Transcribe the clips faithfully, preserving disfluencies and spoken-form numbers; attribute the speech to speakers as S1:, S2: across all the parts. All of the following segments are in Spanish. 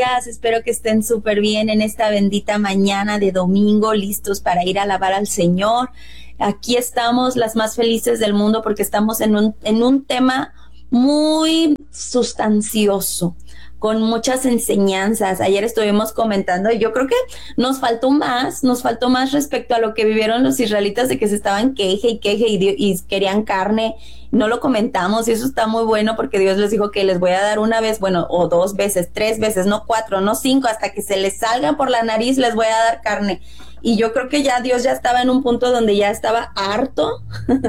S1: Espero que estén súper bien en esta bendita mañana de domingo, listos para ir a alabar al Señor. Aquí estamos las más felices del mundo porque estamos en un, en un tema muy sustancioso, con muchas enseñanzas. Ayer estuvimos comentando y yo creo que nos faltó más, nos faltó más respecto a lo que vivieron los israelitas, de que se estaban queje y queje y, y querían carne. No lo comentamos y eso está muy bueno porque Dios les dijo que les voy a dar una vez, bueno, o dos veces, tres veces, no cuatro, no cinco, hasta que se les salga por la nariz les voy a dar carne. Y yo creo que ya Dios ya estaba en un punto donde ya estaba harto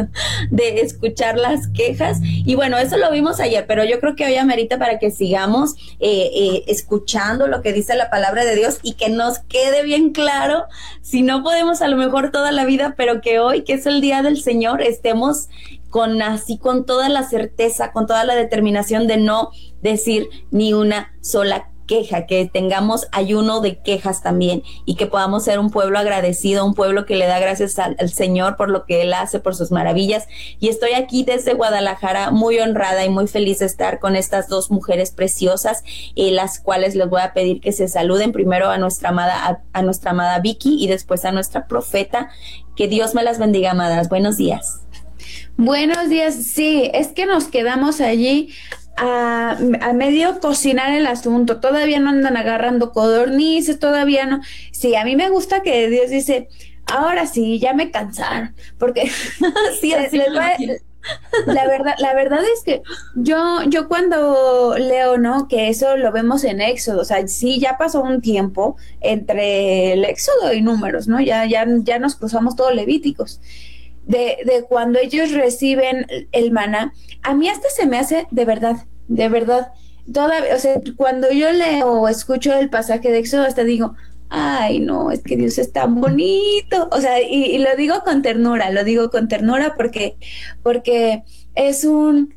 S1: de escuchar las quejas. Y bueno, eso lo vimos ayer, pero yo creo que hoy amerita para que sigamos eh, eh, escuchando lo que dice la palabra de Dios y que nos quede bien claro, si no podemos a lo mejor toda la vida, pero que hoy, que es el día del Señor, estemos con así, con toda la certeza, con toda la determinación de no decir ni una sola queja, que tengamos ayuno de quejas también y que podamos ser un pueblo agradecido, un pueblo que le da gracias al, al Señor por lo que Él hace, por sus maravillas. Y estoy aquí desde Guadalajara muy honrada y muy feliz de estar con estas dos mujeres preciosas, eh, las cuales les voy a pedir que se saluden primero a nuestra amada, a, a nuestra amada Vicky y después a nuestra profeta. Que Dios me las bendiga, amadas. Buenos días.
S2: Buenos días. Sí, es que nos quedamos allí a, a medio cocinar el asunto. Todavía no andan agarrando codornices, todavía no. Sí, a mí me gusta que Dios dice, ahora sí, ya me cansaron, porque sí, así les va, la verdad, la verdad es que yo, yo cuando leo, ¿no? Que eso lo vemos en Éxodo, o sea, sí, ya pasó un tiempo entre el Éxodo y Números, ¿no? Ya, ya, ya nos cruzamos todos Levíticos. De, de cuando ellos reciben el maná, a mí hasta se me hace de verdad, de verdad, todavía, o sea, cuando yo leo o escucho el pasaje de Éxodo, hasta digo, ay, no, es que Dios es tan bonito, o sea, y, y lo digo con ternura, lo digo con ternura porque, porque es un,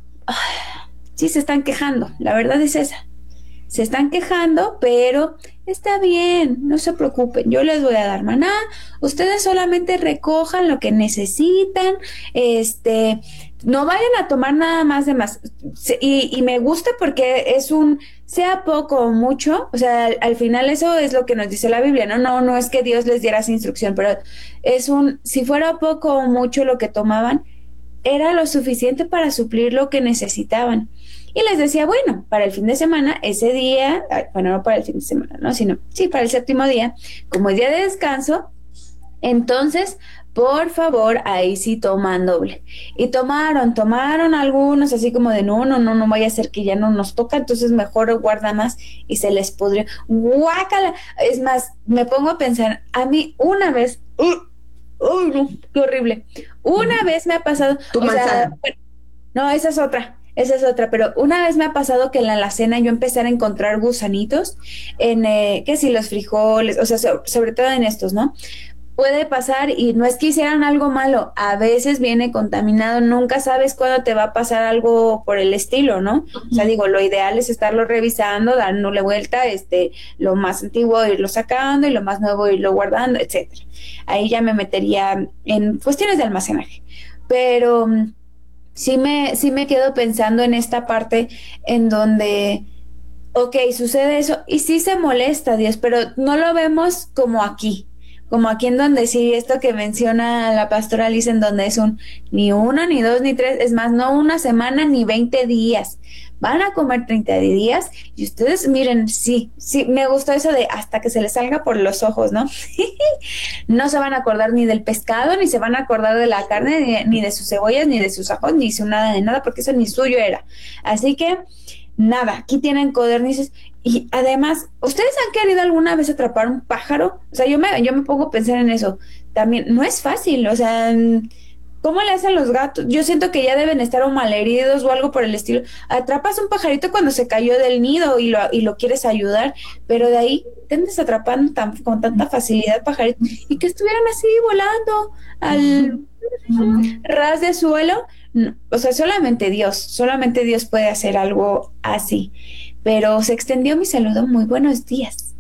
S2: sí se están quejando, la verdad es esa. Se están quejando, pero está bien, no se preocupen, yo les voy a dar maná, ustedes solamente recojan lo que necesitan, este, no vayan a tomar nada más de más, y, y me gusta porque es un, sea poco o mucho, o sea, al, al final eso es lo que nos dice la Biblia, no, no, no es que Dios les diera esa instrucción, pero es un, si fuera poco o mucho lo que tomaban, era lo suficiente para suplir lo que necesitaban. Y les decía, bueno, para el fin de semana, ese día, bueno, no para el fin de semana, ¿no? Sino, sí, para el séptimo día, como es día de descanso, entonces, por favor, ahí sí toman doble. Y tomaron, tomaron algunos, así como de, no, no, no, no vaya a ser que ya no nos toca, entonces mejor guarda más y se les pudrió. ¡Guácala! Es más, me pongo a pensar, a mí una vez, ¡uy, uh, uh, no, qué horrible! Una vez me ha pasado,
S3: tu
S2: o
S3: manzana.
S2: sea, bueno, no, esa es otra. Esa es otra, pero una vez me ha pasado que en la alacena yo empecé a encontrar gusanitos en, eh, que si los frijoles, o sea, so, sobre todo en estos, ¿no? Puede pasar y no es que hicieran algo malo, a veces viene contaminado, nunca sabes cuándo te va a pasar algo por el estilo, ¿no? Uh-huh. O sea, digo, lo ideal es estarlo revisando, dándole vuelta, este, lo más antiguo irlo sacando y lo más nuevo irlo guardando, etcétera. Ahí ya me metería en cuestiones de almacenaje, pero sí me, sí me quedo pensando en esta parte en donde, ok, sucede eso, y sí se molesta Dios, pero no lo vemos como aquí, como aquí en donde sí, esto que menciona la pastora Alice, en donde es un ni uno, ni dos, ni tres, es más, no una semana, ni veinte días, van a comer treinta días, y ustedes miren, sí, sí, me gustó eso de hasta que se les salga por los ojos, ¿no? No se van a acordar ni del pescado, ni se van a acordar de la carne, ni, ni de sus cebollas, ni de sus ajos, ni su nada de nada, porque eso ni suyo era. Así que, nada, aquí tienen codornices. Y además, ¿ustedes han querido alguna vez atrapar un pájaro? O sea, yo me, yo me pongo a pensar en eso. También, no es fácil, o sea, ¿cómo le hacen los gatos? Yo siento que ya deben estar o malheridos o algo por el estilo. Atrapas un pajarito cuando se cayó del nido y lo, y lo quieres ayudar, pero de ahí te andas atrapando tan, con tanta facilidad pajaritos y que estuvieran así volando al ras de suelo. No, o sea, solamente Dios, solamente Dios puede hacer algo así. Pero se extendió mi saludo. Muy buenos días.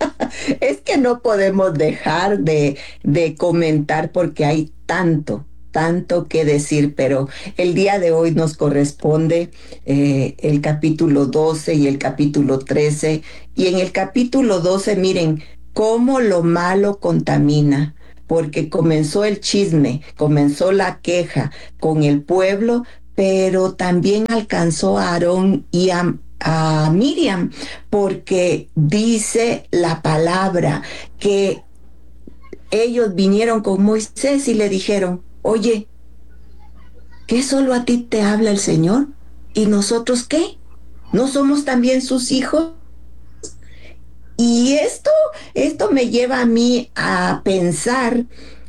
S3: Es que no podemos dejar de, de comentar porque hay tanto, tanto que decir, pero el día de hoy nos corresponde eh, el capítulo doce y el capítulo trece. Y en el capítulo doce, miren, cómo lo malo contamina, porque comenzó el chisme, comenzó la queja con el pueblo, pero también alcanzó a Aarón y a, a Miriam, porque dice la palabra que ellos vinieron con Moisés y le dijeron, oye, ¿qué solo a ti te habla el Señor? ¿Y nosotros qué? ¿No somos también sus hijos? Y esto, esto me lleva a mí a pensar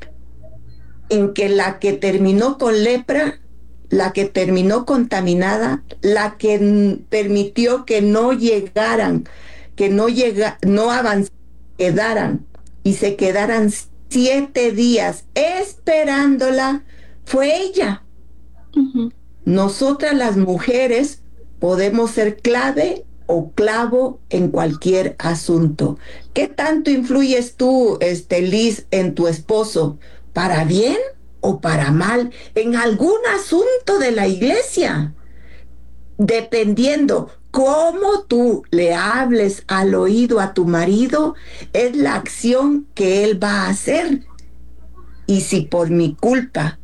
S3: en que la que terminó con lepra, la que terminó contaminada, la que permitió que no llegaran, que no llega, no avanzaran, quedaran y se quedaran siete días esperándola, fue ella. Uh-huh. Nosotras las mujeres podemos ser clave o clavo en cualquier asunto. ¿Qué tanto influyes tú, este, Liz, en tu esposo? ¿Para bien o para mal? En algún asunto de la iglesia. Dependiendo cómo tú le hables al oído a tu marido, es la acción que él va a hacer. Y si por mi culpa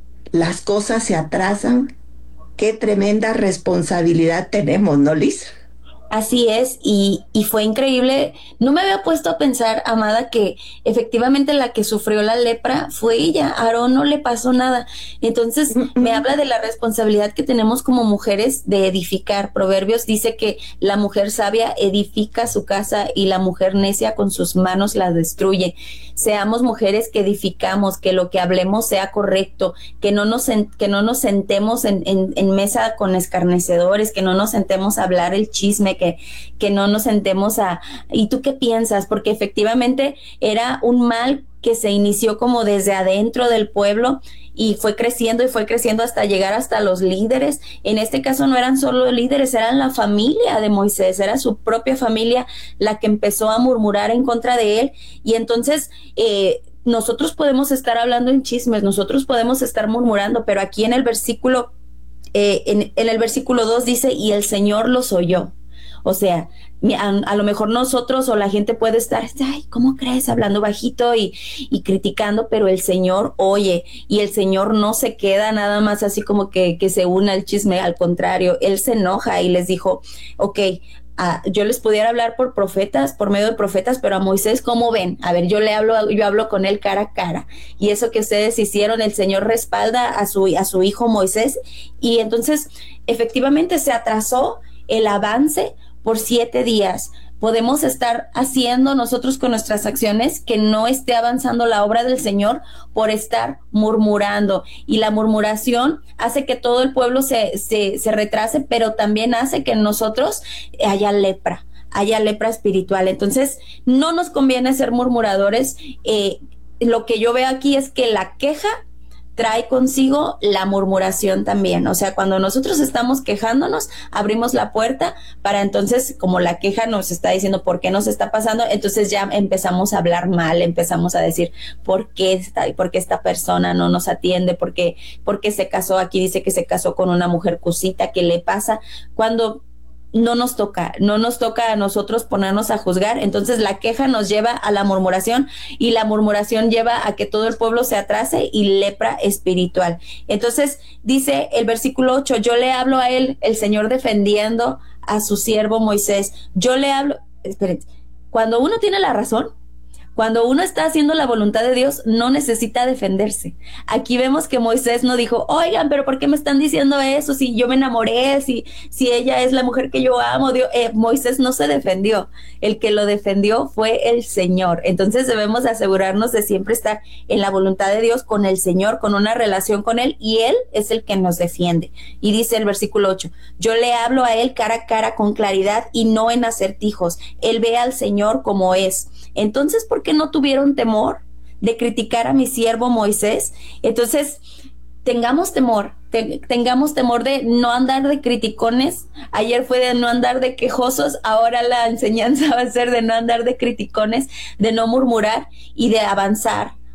S3: las cosas se atrasan, qué tremenda responsabilidad tenemos, ¿no, Liz?
S1: Así es, y, y fue increíble. No me había puesto a pensar, amada, que efectivamente la que sufrió la lepra fue ella. A Aarón no le pasó nada. Entonces, mm-hmm. me habla de la responsabilidad que tenemos como mujeres de edificar. Proverbios dice que la mujer sabia edifica su casa y la mujer necia con sus manos la destruye. Seamos mujeres que edificamos, que lo que hablemos sea correcto, que no nos, que no nos sentemos en, en, en mesa con escarnecedores, que no nos sentemos a hablar el chisme, que, que no nos sentemos a, ¿y tú qué piensas? Porque efectivamente era un mal que se inició como desde adentro del pueblo y fue creciendo y fue creciendo hasta llegar hasta los líderes. En este caso no eran solo líderes, eran la familia de Moisés, era su propia familia la que empezó a murmurar en contra de él. Y entonces eh, nosotros podemos estar hablando en chismes, nosotros podemos estar murmurando, pero aquí en el versículo eh, en, en el versículo dos dice, y el Señor los oyó. O sea, a, a lo mejor nosotros o la gente puede estar, ay, ¿cómo crees? Hablando bajito y, y criticando, pero el Señor oye, y el Señor no se queda nada más así como que, que se une al chisme, al contrario, Él se enoja y les dijo, ok, uh, yo les pudiera hablar por profetas, por medio de profetas, pero a Moisés, ¿cómo ven? A ver, yo le hablo, yo hablo con él cara a cara, y eso que ustedes hicieron, el Señor respalda a su, a su hijo Moisés, y entonces, efectivamente se atrasó el avance por siete días. Podemos estar haciendo nosotros con nuestras acciones que no esté avanzando la obra del Señor por estar murmurando. Y la murmuración hace que todo el pueblo se, se, se retrase, pero también hace que en nosotros haya lepra, haya lepra espiritual. Entonces, no nos conviene ser murmuradores. Eh, lo que yo veo aquí es que la queja trae consigo la murmuración también. O sea, cuando nosotros estamos quejándonos, abrimos la puerta para entonces, como la queja nos está diciendo por qué nos está pasando, entonces ya empezamos a hablar mal, empezamos a decir por qué esta, por qué esta persona no nos atiende, por qué, por qué se casó, aquí dice que se casó con una mujer cusita, ¿qué le pasa? Cuando no nos toca, no nos toca a nosotros ponernos a juzgar. Entonces la queja nos lleva a la murmuración y la murmuración lleva a que todo el pueblo se atrase y lepra espiritual. Entonces dice el versículo ocho, yo le hablo a él, el Señor defendiendo a su siervo Moisés. Yo le hablo, espérense, cuando uno tiene la razón, cuando uno está haciendo la voluntad de Dios, no necesita defenderse. Aquí vemos que Moisés no dijo, oigan, pero ¿por qué me están diciendo eso? Si yo me enamoré, si, si ella es la mujer que yo amo. Dios, eh, Moisés no se defendió. El que lo defendió fue el Señor. Entonces debemos asegurarnos de siempre estar en la voluntad de Dios con el Señor, con una relación con Él, y Él es el que nos defiende. Y dice el versículo ocho, yo le hablo a Él cara a cara con claridad y no en acertijos. Él ve al Señor como es. Entonces, ¿por qué no tuvieron temor de criticar a mi siervo Moisés? Entonces, tengamos temor, te, tengamos temor de no andar de criticones. Ayer fue de no andar de quejosos, ahora la enseñanza va a ser de no andar de criticones, de no murmurar y de avanzar.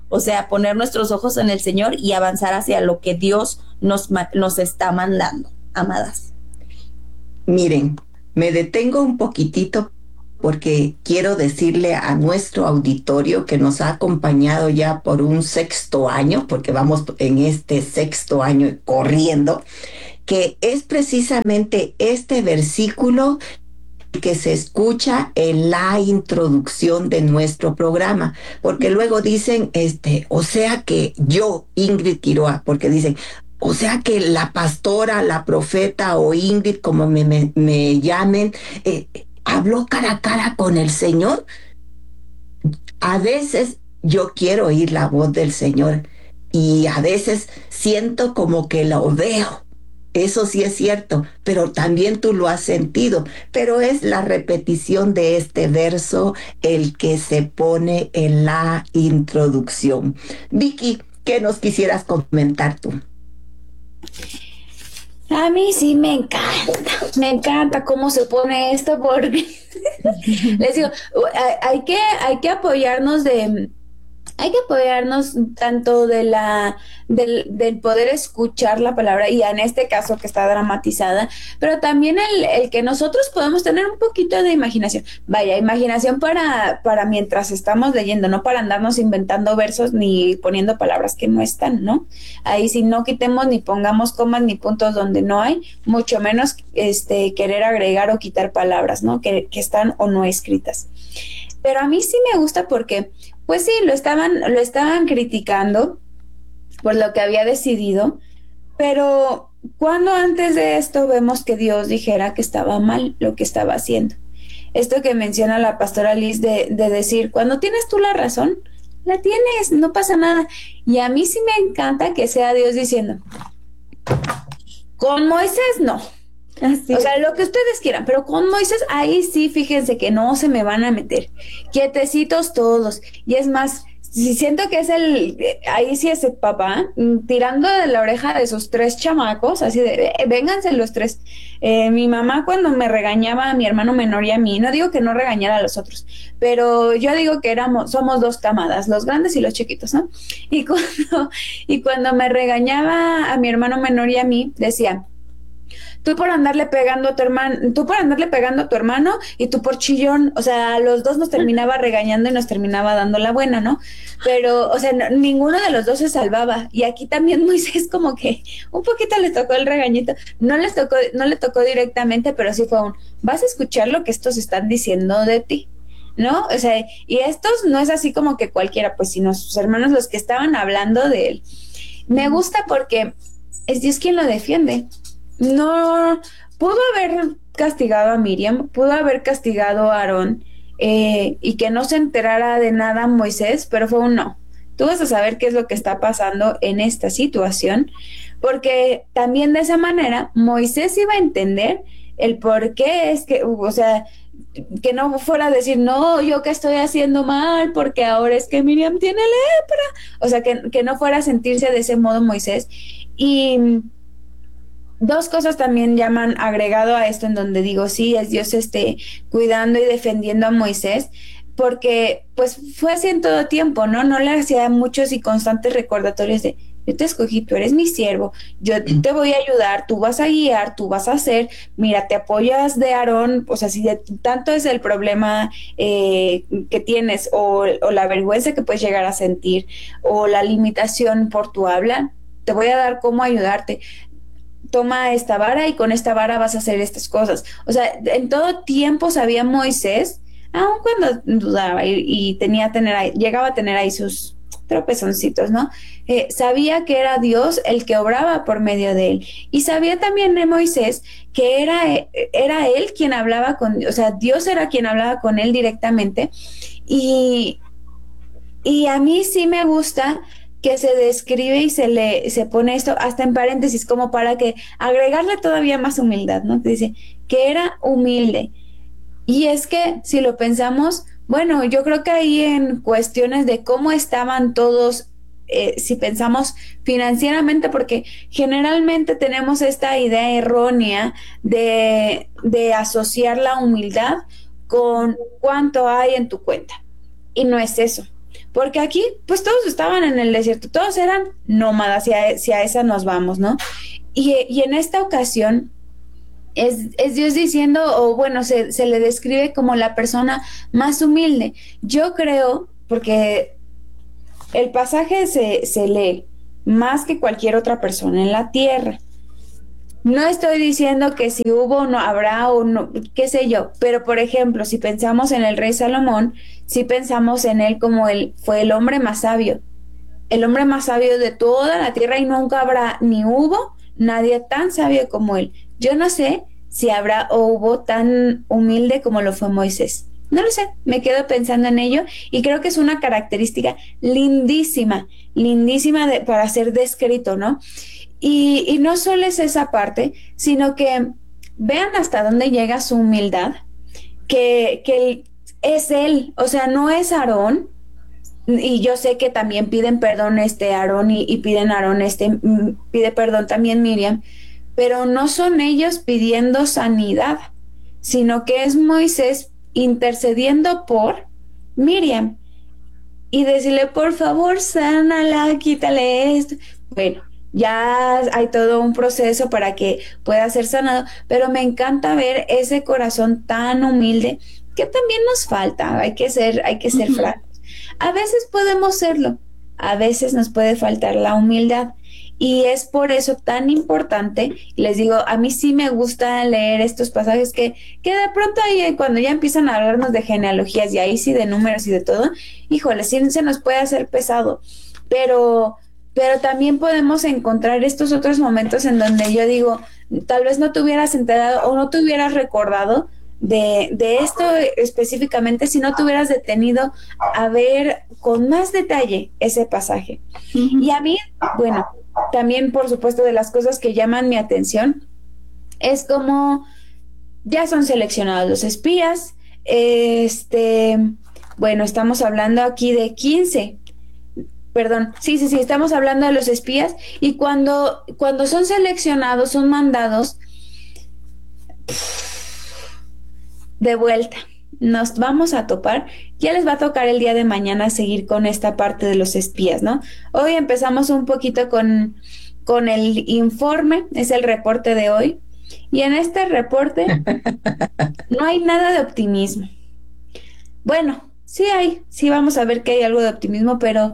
S1: O sea, poner nuestros ojos en el Señor y avanzar hacia lo que Dios nos, nos está mandando, amadas.
S3: Miren, me detengo un poquitito porque quiero decirle a nuestro auditorio que nos ha acompañado ya por un sexto año, porque vamos en este sexto año corriendo, que es precisamente este versículo que se escucha en la introducción de nuestro programa, porque luego dicen, este, o sea que yo, Ingrid Quiroa, porque dicen, o sea que la pastora, la profeta o Ingrid, como me, me, me llamen, eh, habló cara a cara con el Señor. A veces yo quiero oír la voz del Señor y a veces siento como que lo veo. Eso sí es cierto, pero también tú lo has sentido. Pero es la repetición de este verso el que se pone en la introducción. Vicky, ¿qué nos quisieras comentar tú?
S2: A mí sí me encanta, me encanta cómo se pone esto porque les digo, hay que, hay que apoyarnos de, hay que apoyarnos tanto de la, del, del poder escuchar la palabra, y en este caso que está dramatizada, pero también el, el que nosotros podemos tener un poquito de imaginación. Vaya, imaginación para, para mientras estamos leyendo, no para andarnos inventando versos ni poniendo palabras que no están, ¿no? Ahí sí no quitemos ni pongamos comas ni puntos donde no hay, mucho menos este querer agregar o quitar palabras, ¿no? Que, que están o no escritas. Pero a mí sí me gusta porque, pues sí, lo estaban, lo estaban criticando por lo que había decidido, pero cuando antes de esto vemos que Dios dijera que estaba mal lo que estaba haciendo. Esto que menciona la pastora Liz de, de decir, cuando tienes tú la razón, la tienes, no pasa nada. Y a mí sí me encanta que sea Dios diciendo, con Moisés no. Así o sea, lo que ustedes quieran, pero con Moisés, ahí sí, fíjense que no se me van a meter. Quietecitos todos. Y es más, si siento que es el, ahí sí es el papá, tirando de la oreja de sus tres chamacos, así de, eh, vénganse los tres. Eh, mi mamá cuando me regañaba a mi hermano menor y a mí, no digo que no regañara a los otros, pero yo digo que éramos, somos dos camadas, los grandes y los chiquitos, ¿no? Y cuando, y cuando me regañaba a mi hermano menor y a mí, decía, tú por andarle pegando a tu hermano, tú por andarle pegando a tu hermano y tú por chillón, o sea, a los dos nos terminaba regañando y nos terminaba dando la buena, ¿no? Pero, o sea, no, ninguno de los dos se salvaba. Y aquí también Moisés como que un poquito le tocó el regañito. No les tocó, no le tocó directamente, pero sí fue un, vas a escuchar lo que estos están diciendo de ti, ¿no? O sea, y estos no es así como que cualquiera, pues, sino sus hermanos los que estaban hablando de él. Me gusta porque es Dios quien lo defiende. No, pudo haber castigado a Miriam, pudo haber castigado a Aarón eh, y que no se enterara de nada Moisés, pero fue un no. Tú vas a saber qué es lo que está pasando en esta situación, porque también de esa manera Moisés iba a entender el por qué es que, o sea, que no fuera a decir, no, yo que estoy haciendo mal, porque ahora es que Miriam tiene lepra. O sea, que, que no fuera a sentirse de ese modo Moisés. Y dos cosas también llaman agregado a esto en donde digo, sí, es Dios este, cuidando y defendiendo a Moisés, porque pues fue así en todo tiempo, ¿no? No le hacía muchos y constantes recordatorios de, yo te escogí, tú eres mi siervo, yo te voy a ayudar, tú vas a guiar, tú vas a hacer, mira, te apoyas de Aarón, o sea, si de tanto es el problema eh, que tienes o, o la vergüenza que puedes llegar a sentir o la limitación por tu habla, te voy a dar cómo ayudarte. Toma esta vara y con esta vara vas a hacer estas cosas. O sea, en todo tiempo sabía Moisés, aun cuando dudaba y, y tenía tener ahí, llegaba a tener ahí sus tropezoncitos, ¿no? Eh, sabía que era Dios el que obraba por medio de él. Y sabía también de Moisés que era, era él quien hablaba con, o sea, Dios era quien hablaba con él directamente. Y, y a mí sí me gusta que se describe y se le se pone esto hasta en paréntesis como para que agregarle todavía más humildad, ¿no? Que dice que era humilde. Y es que si lo pensamos, bueno, yo creo que ahí en cuestiones de cómo estaban todos, eh, si pensamos financieramente, porque generalmente tenemos esta idea errónea de, de asociar la humildad con cuánto hay en tu cuenta. Y no es eso. Porque aquí, pues todos estaban en el desierto, todos eran nómadas, y a, si a esa nos vamos, ¿no? Y, y en esta ocasión es, es Dios diciendo, o bueno, se, se le describe como la persona más humilde. Yo creo, porque el pasaje se, se lee más que cualquier otra persona en la tierra. No estoy diciendo que si hubo o no habrá o no, qué sé yo, pero por ejemplo, si pensamos en el rey Salomón, si pensamos en él como él fue el hombre más sabio, el hombre más sabio de toda la tierra, y nunca habrá ni hubo nadie tan sabio como él. Yo no sé si habrá o hubo tan humilde como lo fue Moisés. No lo sé, me quedo pensando en ello y creo que es una característica lindísima, lindísima de, para ser descrito, ¿no? Y, y no solo es esa parte, sino que vean hasta dónde llega su humildad, que, que es él, o sea, no es Aarón, y yo sé que también piden perdón este Aarón y, y piden Aarón este, pide perdón también Miriam, pero no son ellos pidiendo sanidad, sino que es Moisés intercediendo por Miriam y decirle, por favor, sánala, quítale esto. Bueno, ya hay todo un proceso para que pueda ser sanado, pero me encanta ver ese corazón tan humilde que también nos falta, hay que ser, hay que ser uh-huh. francos. A veces podemos serlo, a veces nos puede faltar la humildad y es por eso tan importante, les digo, a mí sí me gusta leer estos pasajes que, que de pronto ahí cuando ya empiezan a hablarnos de genealogías y ahí sí de números y de todo, híjole, sí se nos puede hacer pesado, pero... pero también podemos encontrar estos otros momentos en donde yo digo, tal vez no te hubieras enterado o no te hubieras recordado de, de esto específicamente si no te hubieras detenido a ver con más detalle ese pasaje. Uh-huh. Y a mí, bueno, también por supuesto de las cosas que llaman mi atención es como ya son seleccionados los espías, este, bueno, estamos hablando aquí de quince. Perdón, sí, sí, sí, estamos hablando de los espías y cuando, cuando son seleccionados, son mandados de vuelta. Nos vamos a topar, ya les va a tocar el día de mañana seguir con esta parte de los espías, ¿no? Hoy empezamos un poquito con, con el informe, es el reporte de hoy, y en este reporte no hay nada de optimismo. Bueno, sí hay, sí vamos a ver que hay algo de optimismo, pero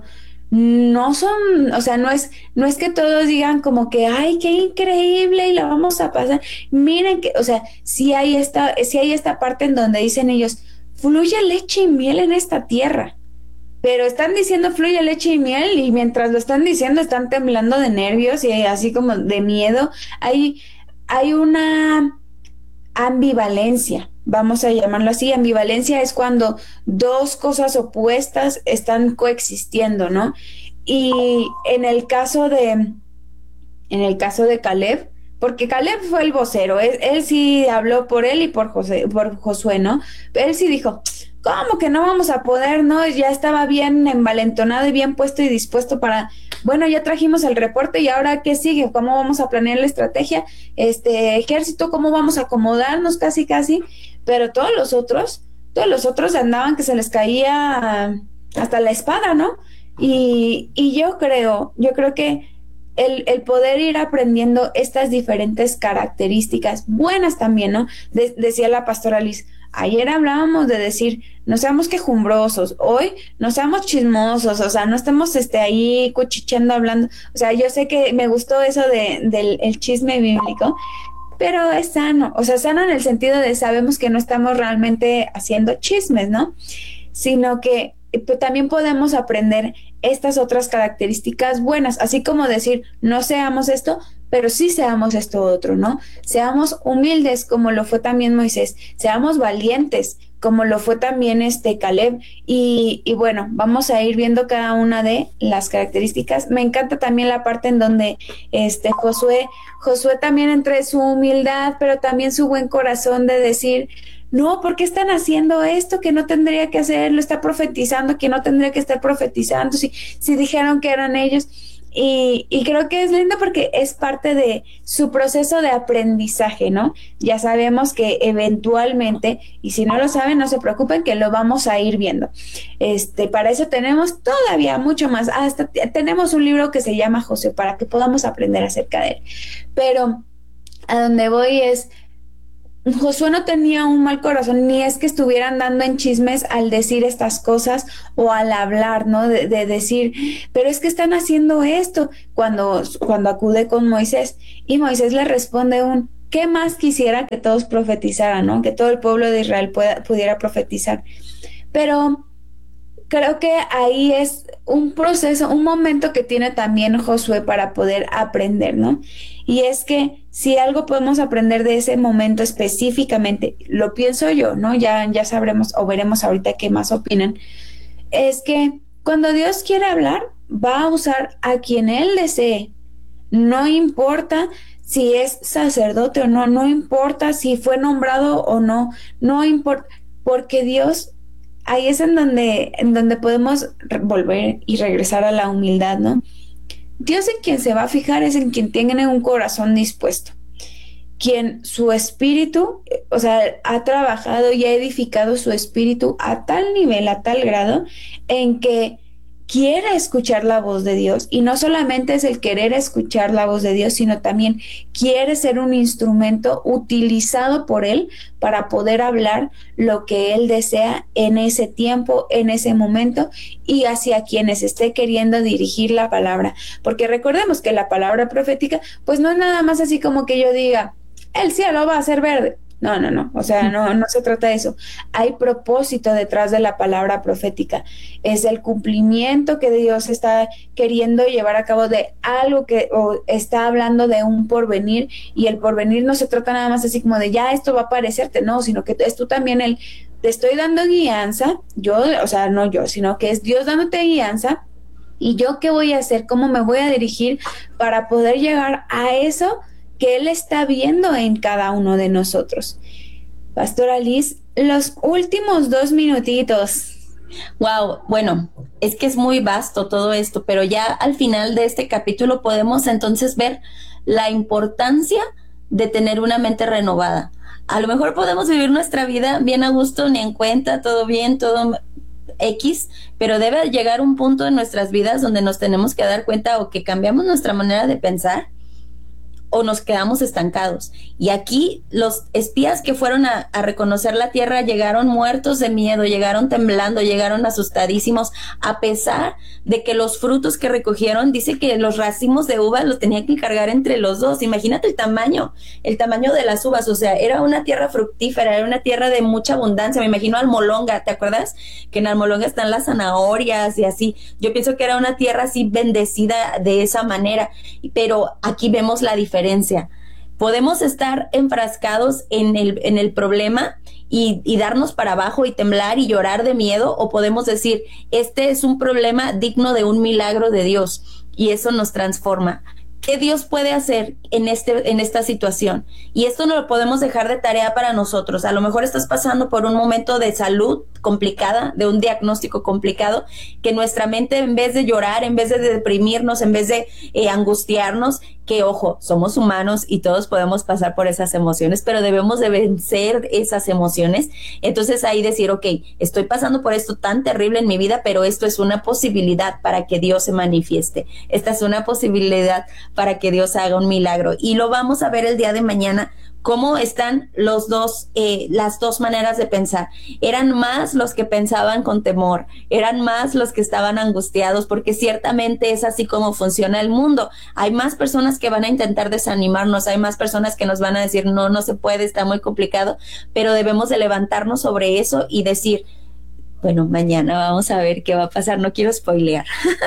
S2: no son, o sea, no es, no es que todos digan como que, ay, qué increíble y la vamos a pasar. Miren que, o sea, sí hay esta, sí hay esta parte en donde dicen ellos, fluye leche y miel en esta tierra. Pero están diciendo fluye leche y miel y mientras lo están diciendo están temblando de nervios y así como de miedo. Hay, hay una ambivalencia. Vamos a llamarlo así, ambivalencia es cuando dos cosas opuestas están coexistiendo, ¿no? Y en el caso de, en el caso de Caleb, porque Caleb fue el vocero, él, él sí habló por él y por José, por Josué, ¿no? Él sí dijo, ¿cómo que no vamos a poder, no? Ya estaba bien envalentonado y bien puesto y dispuesto para, bueno, ya trajimos el reporte y ahora ¿qué sigue? ¿Cómo vamos a planear la estrategia? Este ejército, ¿cómo vamos a acomodarnos casi casi? Pero todos los otros, todos los otros andaban que se les caía hasta la espada, ¿no? Y, y yo creo, yo creo que el, el poder ir aprendiendo estas diferentes características, buenas también, ¿no? De, decía la pastora Liz, ayer hablábamos de decir, no seamos quejumbrosos, hoy no seamos chismosos, o sea, no estemos este, ahí cuchicheando, hablando, o sea, yo sé que me gustó eso de, del el chisme bíblico, pero es sano, o sea, sano en el sentido de sabemos que no estamos realmente haciendo chismes, ¿no? Sino que pues, también podemos aprender estas otras características buenas, así como decir, no seamos esto, pero sí seamos esto otro, ¿no? Seamos humildes como lo fue también Moisés, seamos valientes como lo fue también este Caleb y, y bueno, vamos a ir viendo cada una de las características. Me encanta también la parte en donde este Josué, Josué también entre su humildad, pero también su buen corazón de decir, no, ¿por qué están haciendo esto que no tendría que hacerlo? Está profetizando que no tendría que estar profetizando, si, si dijeron que eran ellos. Y, y creo que es lindo porque es parte de su proceso de aprendizaje, ¿no? Ya sabemos que eventualmente, y si no lo saben, no se preocupen, que lo vamos a ir viendo. Este, para eso tenemos todavía mucho más. Hasta t- tenemos un libro que se llama Josué, para que podamos aprender acerca de él. Pero a donde voy es, Josué no tenía un mal corazón, ni es que estuvieran dando en chismes al decir estas cosas o al hablar, ¿no? De, de decir, pero es que están haciendo esto cuando, cuando acude con Moisés. Y Moisés le responde un, ¿qué más quisiera que todos profetizaran, ¿no? Que todo el pueblo de Israel pueda, pudiera profetizar. Pero creo que ahí es un proceso, un momento que tiene también Josué para poder aprender, ¿no? Y es que si algo podemos aprender de ese momento específicamente, lo pienso yo, ¿no? Ya, ya sabremos o veremos ahorita qué más opinan, es que cuando Dios quiere hablar, va a usar a quien Él desee. No importa si es sacerdote o no, no importa si fue nombrado o no, no importa, porque Dios, ahí es en donde, en donde podemos volver y regresar a la humildad, ¿no? Dios en quien se va a fijar es en quien tiene un corazón dispuesto, quien su espíritu, o sea, ha trabajado y ha edificado su espíritu a tal nivel, a tal grado, en que quiere escuchar la voz de Dios, y no solamente es el querer escuchar la voz de Dios, sino también quiere ser un instrumento utilizado por Él para poder hablar lo que Él desea en ese tiempo, en ese momento, y hacia quienes esté queriendo dirigir la palabra. Porque recordemos que la palabra profética, pues no es nada más así como que yo diga, el cielo va a ser verde. No, no, no, o sea, no, no se trata de eso. Hay propósito detrás de la palabra profética. Es el cumplimiento que Dios está queriendo llevar a cabo de algo que, o está hablando de un porvenir, y el porvenir no se trata nada más así como de ya esto va a parecerte, no, sino que es tú también el, te estoy dando guianza, yo, o sea, no yo, sino que es Dios dándote guianza, y yo qué voy a hacer, cómo me voy a dirigir para poder llegar a eso que Él está viendo en cada uno de nosotros. Pastora Liz, los últimos dos minutitos.
S1: Wow, bueno, es que es muy vasto todo esto, pero ya al final de este capítulo podemos entonces ver la importancia de tener una mente renovada. A lo mejor podemos vivir nuestra vida bien a gusto, ni en cuenta, todo bien, todo X, pero debe llegar un punto en nuestras vidas donde nos tenemos que dar cuenta o que cambiamos nuestra manera de pensar, o nos quedamos estancados. Y aquí los espías que fueron a, a reconocer la tierra llegaron muertos de miedo, llegaron temblando, llegaron asustadísimos, a pesar de que los frutos que recogieron, dice que los racimos de uvas los tenían que cargar entre los dos. Imagínate el tamaño, el tamaño de las uvas, o sea, era una tierra fructífera, era una tierra de mucha abundancia. Me imagino Almolonga, ¿te acuerdas? Que en Almolonga están las zanahorias y así. Yo pienso que era una tierra así bendecida de esa manera, pero aquí vemos la diferencia. Podemos estar enfrascados en el, en el problema y, y darnos para abajo y temblar y llorar de miedo, o podemos decir, este es un problema digno de un milagro de Dios, y eso nos transforma. ¿Qué Dios puede hacer en, este, en esta situación? Y esto no lo podemos dejar de tarea para nosotros. A lo mejor estás pasando por un momento de salud complicada, de un diagnóstico complicado, que nuestra mente, en vez de llorar, en vez de deprimirnos, en vez de eh, angustiarnos, que ojo, somos humanos y todos podemos pasar por esas emociones, pero debemos de vencer esas emociones. Entonces ahí decir, ok, estoy pasando por esto tan terrible en mi vida, pero esto es una posibilidad para que Dios se manifieste. Esta es una posibilidad para que Dios haga un milagro. Y lo vamos a ver el día de mañana, cómo están los dos, eh, las dos maneras de pensar. Eran más los que pensaban con temor, eran más los que estaban angustiados, porque ciertamente es así como funciona el mundo. Hay más personas que van a intentar desanimarnos, hay más personas que nos van a decir, no, no se puede, está muy complicado, pero debemos de levantarnos sobre eso y decir, bueno, mañana vamos a ver qué va a pasar, no quiero spoilear,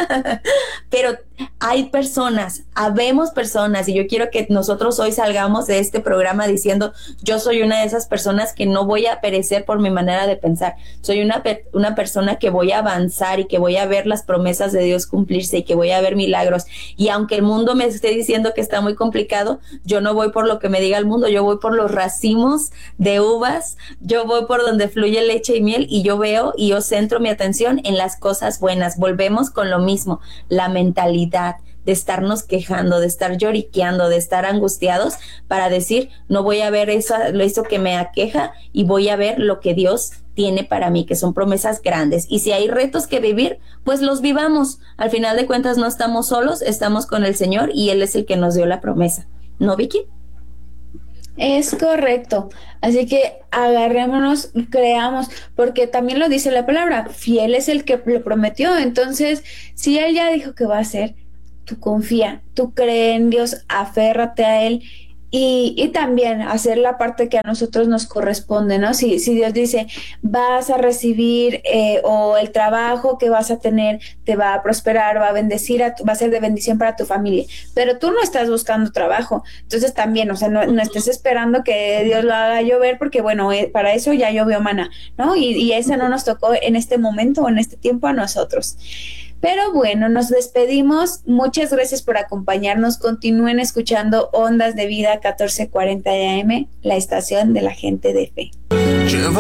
S1: pero hay personas, habemos personas, y yo quiero que nosotros hoy salgamos de este programa diciendo, yo soy una de esas personas que no voy a perecer por mi manera de pensar, soy una, una persona que voy a avanzar y que voy a ver las promesas de Dios cumplirse y que voy a ver milagros, y aunque el mundo me esté diciendo que está muy complicado, yo no voy por lo que me diga el mundo, yo voy por los racimos de uvas, yo voy por donde fluye leche y miel, y yo veo y y yo centro mi atención en las cosas buenas. Volvemos con lo mismo, la mentalidad de estarnos quejando, de estar lloriqueando, de estar angustiados, para decir, no voy a ver eso, eso que me aqueja y voy a ver lo que Dios tiene para mí, que son promesas grandes. Y si hay retos que vivir, pues los vivamos. Al final de cuentas no estamos solos, estamos con el Señor y Él es el que nos dio la promesa. ¿No, Vicky?
S2: Es correcto. Así que agarrémonos, creamos, porque también lo dice la palabra, fiel es el que lo prometió. Entonces, si Él ya dijo que va a hacer, tú confía, tú cree en Dios, aférrate a Él y, y también hacer la parte que a nosotros nos corresponde, ¿no? Si, si Dios dice, vas a recibir eh, o el trabajo que vas a tener te va a prosperar, va a bendecir, a tu, va a ser de bendición para tu familia, pero tú no estás buscando trabajo, entonces también, o sea, no, no estés esperando que Dios lo haga llover porque, bueno, eh, para eso ya llovió maná, ¿no? Y, y eso no nos tocó en este momento o en este tiempo a nosotros. Pero bueno, nos despedimos. Muchas gracias por acompañarnos. Continúen escuchando Ondas de Vida catorce cuarenta A M, la estación de la gente de fe.